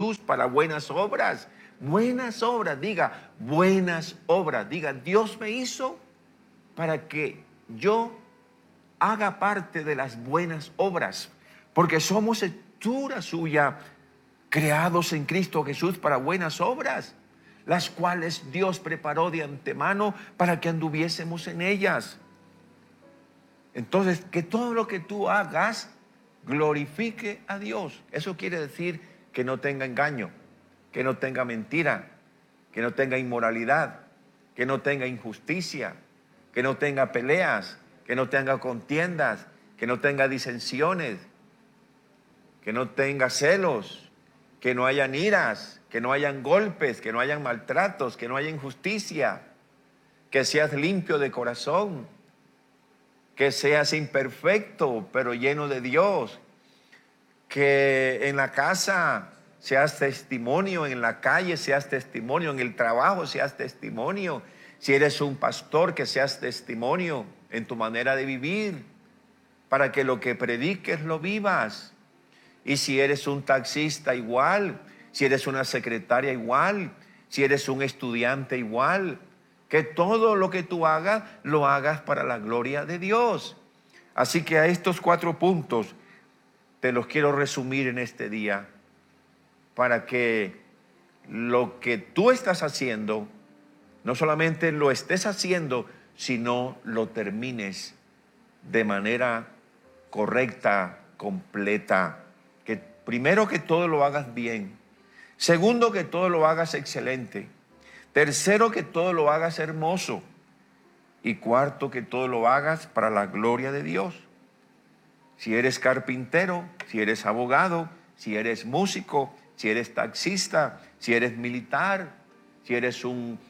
Jesús para buenas obras. Buenas obras, diga, buenas obras. Diga, Dios me hizo para que yo haga parte de las buenas obras, porque somos hechura suya, creados en Cristo Jesús para buenas obras, las cuales Dios preparó de antemano para que anduviésemos en ellas. Entonces, que todo lo que tú hagas glorifique a Dios. Eso quiere decir que no tenga engaño, que no tenga mentira, que no tenga inmoralidad, que no tenga injusticia, que no tenga peleas, que no tenga contiendas, que no tenga disensiones, que no tenga celos, que no hayan iras, que no hayan golpes, que no hayan maltratos, que no haya injusticia, que seas limpio de corazón, que seas imperfecto pero lleno de Dios, que en la casa seas testimonio, en la calle seas testimonio, en el trabajo seas testimonio. Si eres un pastor, que seas testimonio en tu manera de vivir, para que lo que prediques lo vivas. Y si eres un taxista, igual. Si eres una secretaria, igual. Si eres un estudiante, igual. Que todo lo que tú hagas, lo hagas para la gloria de Dios. Así que a estos 4 puntos te los quiero resumir en este día, para que lo que tú estás haciendo, no solamente lo estés haciendo, sino lo termines de manera correcta, completa. Que primero, que todo lo hagas bien. Segundo, que todo lo hagas excelente. Tercero, que todo lo hagas hermoso. Y cuarto, que todo lo hagas para la gloria de Dios. Si eres carpintero, si eres abogado, si eres músico, si eres taxista, si eres militar, si eres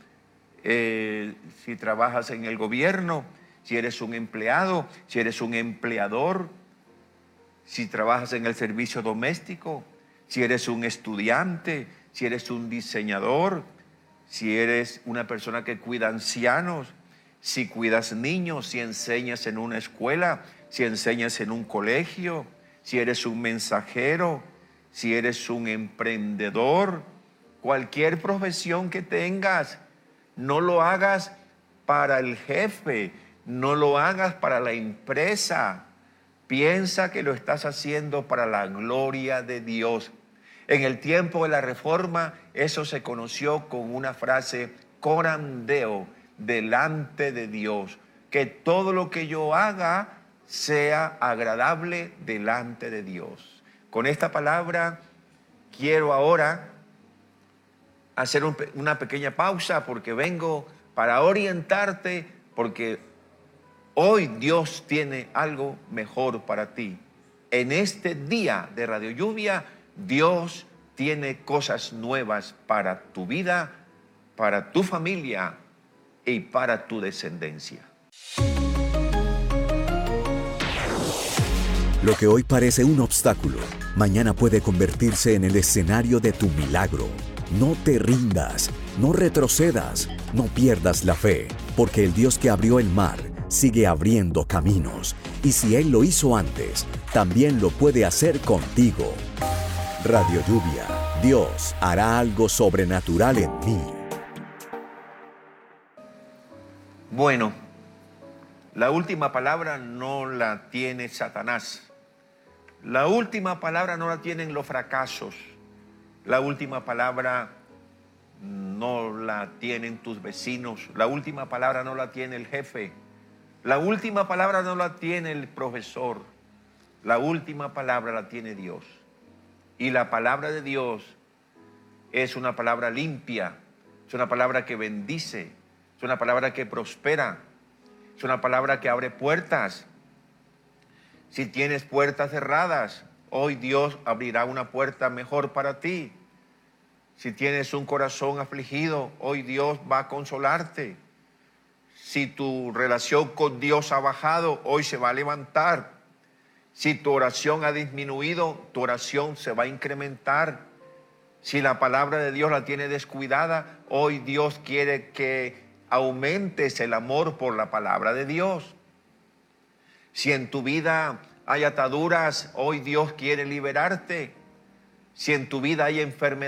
si trabajas en el gobierno, si eres un empleado, si eres un empleador, si trabajas en el servicio doméstico, si eres un estudiante, si eres un diseñador, si eres una persona que cuida ancianos, si cuidas niños, si enseñas en una escuela, si enseñas en un colegio, si eres un mensajero, si eres un emprendedor, cualquier profesión que tengas, no lo hagas para el jefe, no lo hagas para la empresa. Piensa que lo estás haciendo para la gloria de Dios. En el tiempo de la Reforma, eso se conoció con una frase, coram Deo, delante de Dios. Que todo lo que yo haga sea agradable delante de Dios. Con esta palabra quiero ahora hacer una pequeña pausa, porque vengo para orientarte, porque hoy Dios tiene algo mejor para ti. En este día de Radio Lluvia, Dios tiene cosas nuevas para tu vida, para tu familia y para tu descendencia. Lo que hoy parece un obstáculo, mañana puede convertirse en el escenario de tu milagro. No te rindas, no retrocedas, no pierdas la fe, porque el Dios que abrió el mar sigue abriendo caminos. Y si Él lo hizo antes, también lo puede hacer contigo. Radio Lluvia, Dios hará algo sobrenatural en mí. Bueno, la última palabra no la tiene Satanás. La última palabra no la tienen los fracasos. La última palabra no la tienen tus vecinos. La última palabra no la tiene el jefe. La última palabra no la tiene el profesor. La última palabra la tiene Dios. Y la palabra de Dios es una palabra limpia, es una palabra que bendice, es una palabra que prospera, es una palabra que abre puertas. Si tienes puertas cerradas, hoy Dios abrirá una puerta mejor para ti. Si tienes un corazón afligido, hoy Dios va a consolarte. Si tu relación con Dios ha bajado, hoy se va a levantar. Si tu oración ha disminuido, tu oración se va a incrementar. Si la palabra de Dios la tiene descuidada, hoy Dios quiere que aumentes el amor por la palabra de Dios. Si en tu vida hay ataduras, hoy Dios quiere liberarte. Si en tu vida hay enfermedad,